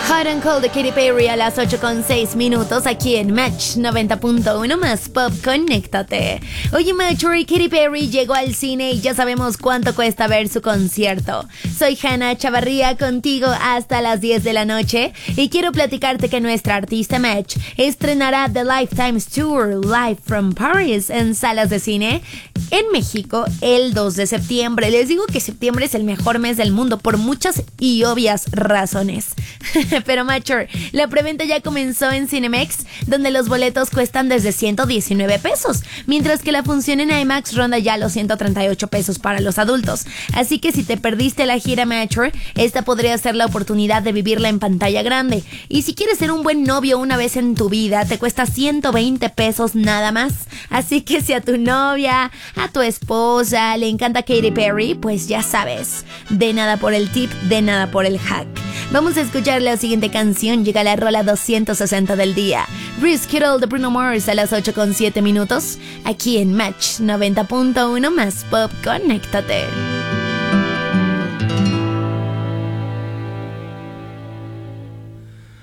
Hot and Cold de Katy Perry a las 8:06 aquí en Match 90.1 más Pop, conéctate. Oye, Matcher, Katy Perry llegó al cine y ya sabemos cuánto cuesta ver su concierto. Soy Hannah Chavarría contigo hasta las 10 de la noche y quiero platicarte que nuestra artista Match estrenará The Lifetime's Tour Live from Paris en salas de cine en México el 2 de septiembre. Les digo que septiembre es el mejor mes del mundo por muchas y obvias razones. Pero Matcher, la preventa ya comenzó en Cinemex, donde los boletos cuestan desde 119 pesos, mientras que la función en IMAX ronda ya los 138 pesos para los adultos. Así que si te perdiste la gira Matcher, esta podría ser la oportunidad de vivirla en pantalla grande. Y si quieres ser un buen novio una vez en tu vida, te cuesta 120 pesos nada más. Así que si a tu novia, a tu esposa le encanta Katy Perry, pues ya sabes, de nada por el tip, de nada por el hack. Vamos a escuchar la siguiente canción, llega la rola 260 del día. Risk It All de Bruno Mars a las 8:07 aquí en Match 90.1 más Pop, conéctate.